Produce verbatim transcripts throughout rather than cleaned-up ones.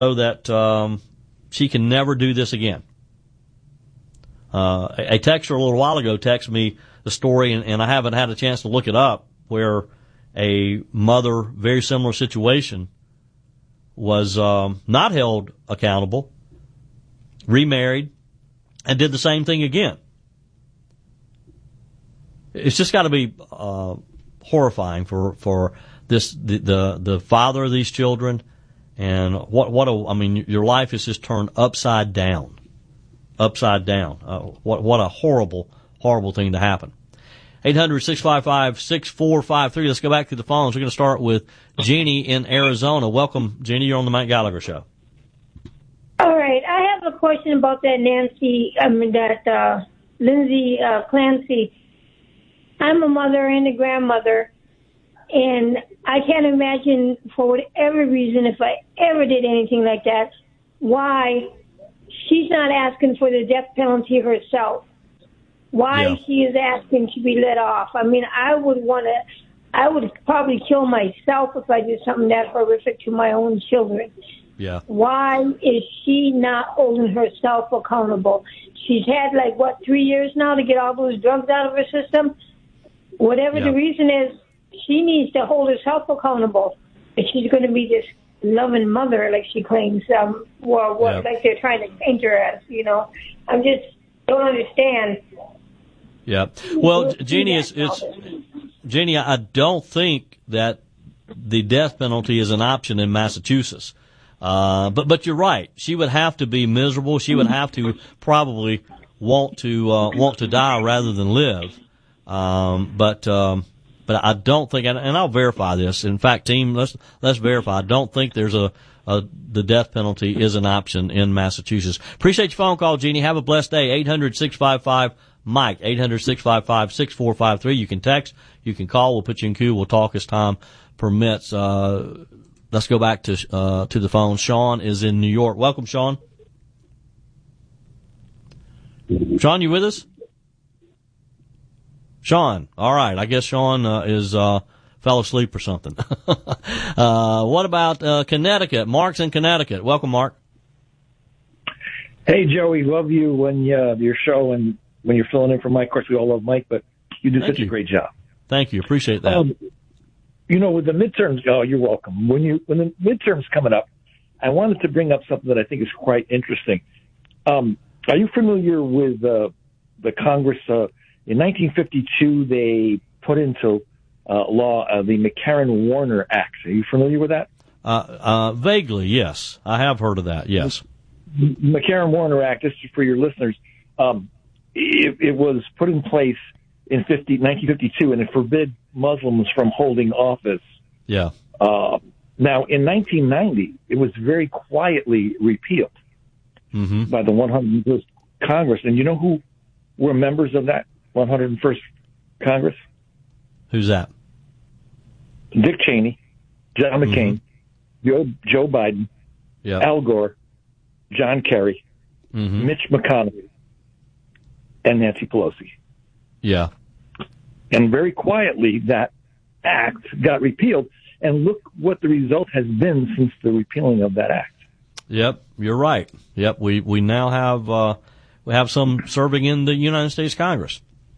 so that um, she can never do this again. Uh, a texter a little while ago texted me the story, and, and I haven't had a chance to look it up, where a mother, very similar situation, was um, not held accountable, remarried, and did the same thing again. It's just got to be uh, horrifying for for this the, the the father of these children, and what what a I mean your life is just turned upside down, upside down. Uh, what what a horrible horrible thing to happen. eight hundred, six five five, six four five three. Let's go back to the phones. We're going to start with Jeannie in Arizona. Welcome, Jeannie. You're on the Mike Gallagher Show. All right. I have a question about that Nancy, I mean, that uh, Lindsay uh, Clancy. I'm a mother and a grandmother, and I can't imagine, for whatever reason, if I ever did anything like that, why she's not asking for the death penalty herself. Why Yeah. she is asking to be let off. I mean, I would want to, I would probably kill myself if I did something that horrific to my own children. Yeah. Why is she not holding herself accountable? She's had, like, what, three years now to get all those drugs out of her system? Whatever Yeah. the reason is, she needs to hold herself accountable. If she's going to be this loving mother, like she claims, um, or what, Yeah. like they're trying to paint her as, you know. I'm just don't understand. Yeah. Well, Jeannie, is it's Jeannie. I don't think that the death penalty is an option in Massachusetts. Uh, but but you're right. She would have to be miserable. She would have to probably want to uh, want to die rather than live. Um, but um, but I don't think, and I'll verify this. In fact, team, let's let's verify. I don't think there's a, a the death penalty is an option in Massachusetts. Appreciate your phone call, Jeannie. Have a blessed day. eight hundred, six five five, Mike. eight hundred, six five five, six four five three. You can text. You can call. We'll put you in queue. We'll talk as time permits. Uh, let's go back to uh, to the phone. Sean is in New York. Welcome, Sean. Sean, you with us? Sean. All right. I guess Sean uh, is uh, fell asleep or something. uh, what about uh, Connecticut? Mark's in Connecticut. Welcome, Mark. Hey, Joey. Love you when uh, your show and when you're filling in for Mike. Of course, we all love Mike, but you do Thank such you. a great job. Thank you. Appreciate that. Um, you know, with the midterms, oh, you're welcome. When you when the midterms coming up, I wanted to bring up something that I think is quite interesting. Um, are you familiar with uh, the Congress? Uh, in nineteen fifty-two, they put into uh, law uh, the McCarran-Warner Act. Are you familiar with that? Uh, uh, vaguely, yes. I have heard of that, yes. The McCarran-Warner Act, this is for your listeners, um, it, it was put in place in nineteen fifty-two, and it forbid Muslims from holding office. Yeah. Uh, now, in nineteen ninety, it was very quietly repealed Mm-hmm. by the one hundred first Congress. And you know who were members of that one hundred first Congress? Who's that? Dick Cheney, John McCain, Mm-hmm. Joe, Joe Biden, Yeah. Al Gore, John Kerry, Mm-hmm. Mitch McConnell, and Nancy Pelosi. Yeah. And very quietly, that act got repealed. And look what the result has been since the repealing of that act. Yep, you're right. Yep, we we now have uh, we have some serving in the United States Congress.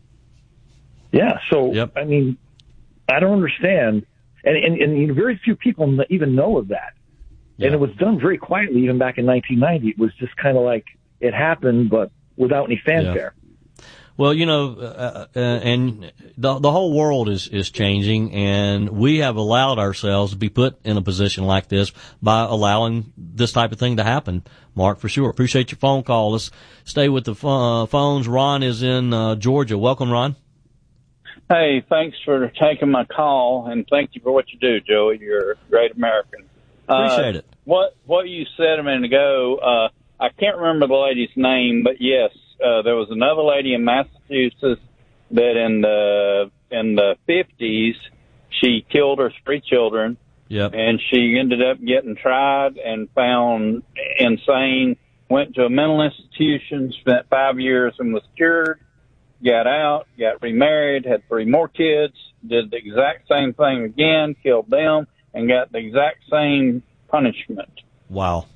Yeah, so, Yep. I mean, I don't understand. And, and, and very few people even know of that. Yeah. And it was done very quietly even back in nineteen ninety. It was just kind of like it happened, but without any fanfare. Yeah. Well, you know, uh, uh, and the the whole world is is changing, and we have allowed ourselves to be put in a position like this by allowing this type of thing to happen. Mark, for sure. Appreciate your phone call. Let's stay with the uh, phones. Ron is in uh, Georgia. Welcome, Ron. Hey, thanks for taking my call, and thank you for what you do, Joey. You're a great American. Appreciate uh, it. What what you said a minute ago, uh, I can't remember the lady's name, but yes, uh, there was another lady in Massachusetts that in the in the fifties she killed her three children. Yep. And she ended up getting tried and found insane. Went to a mental institution, spent five years and was cured. Got out, got remarried, had three more kids, did the exact same thing again, killed them, and got the exact same punishment. Wow.